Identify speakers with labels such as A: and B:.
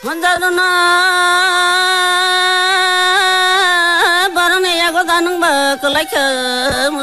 A: Manjaro na barang ya ko danang ba kelak